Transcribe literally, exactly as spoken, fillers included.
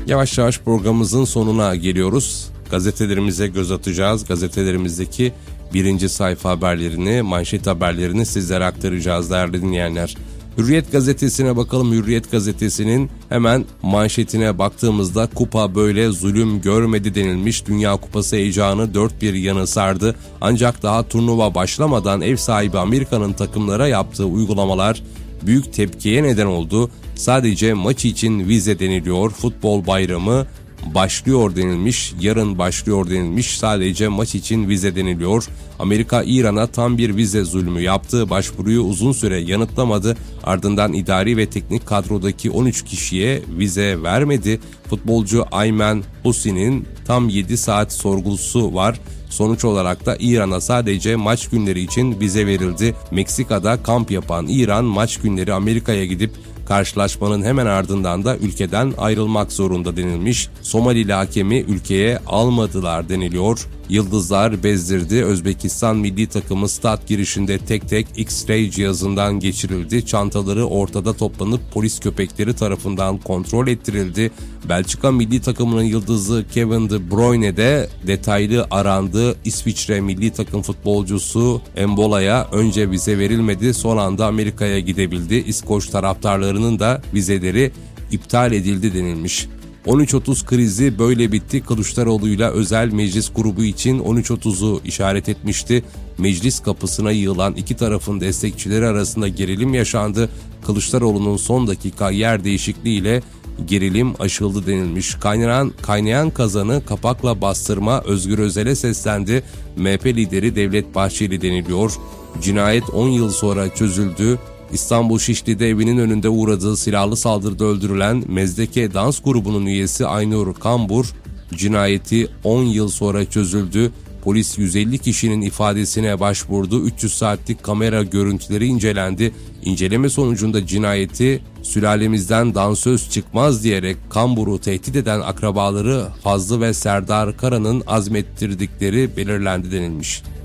Yavaş yavaş programımızın sonuna geliyoruz. Gazetelerimize göz atacağız. Gazetelerimizdeki birinci sayfa haberlerini, manşet haberlerini sizlere aktaracağız değerli dinleyenler. Hürriyet gazetesine bakalım. Hürriyet gazetesinin hemen manşetine baktığımızda kupa böyle zulüm görmedi denilmiş. Dünya Kupası heyecanı dört bir yanı sardı. Ancak daha turnuva başlamadan ev sahibi Amerika'nın takımlara yaptığı uygulamalar büyük tepkiye neden oldu. Sadece maç için vize deniliyor. Futbol bayramı başlıyor denilmiş. Yarın başlıyor denilmiş. Sadece maç için vize deniliyor. Amerika İran'a tam bir vize zulmü yaptı. Başvuruyu uzun süre yanıtlamadı. Ardından idari ve teknik kadrodaki on üç kişiye vize vermedi. Futbolcu Ayman Hussin'in tam yedi saat sorgusu var. Sonuç olarak da İran'a sadece maç günleri için vize verildi. Meksika'da kamp yapan İran maç günleri Amerika'ya gidip karşılaşmanın hemen ardından da ülkeden ayrılmak zorunda denilmiş. Somalili hakemi ülkeye almadılar deniliyor. Yıldızlar bezdirdi. Özbekistan milli takımı stat girişinde tek tek X-ray cihazından geçirildi. Çantaları ortada toplanıp polis köpekleri tarafından kontrol ettirildi. Belçika milli takımının yıldızı Kevin De Bruyne de detaylı arandı. İsviçre milli takım futbolcusu Embola'ya önce vize verilmedi. Son anda Amerika'ya gidebildi. İskoç taraftarlarının da vizeleri iptal edildi denilmiş. on üç otuz krizi böyle bitti. Kılıçdaroğlu'yla özel meclis grubu için on üç otuzu işaret etmişti. Meclis kapısına yığılan iki tarafın destekçileri arasında gerilim yaşandı. Kılıçdaroğlu'nun son dakika yer değişikliğiyle gerilim aşıldı denilmiş. Kaynayan, kaynayan kazanı kapakla bastırma Özgür Özel'e seslendi. M H P lideri Devlet Bahçeli deniliyor. Cinayet on yıl sonra çözüldü. İstanbul Şişli'de evinin önünde uğradığı silahlı saldırıda öldürülen Mezdeke dans grubunun üyesi Aynur Kambur cinayeti on yıl sonra çözüldü. Polis yüz elli kişinin ifadesine başvurdu. üç yüz saatlik kamera görüntüleri incelendi. İnceleme sonucunda cinayeti sülalemizden dansöz çıkmaz diyerek Kambur'u tehdit eden akrabaları Fazlı ve Serdar Kara'nın azmettirdikleri belirlendi denilmiş.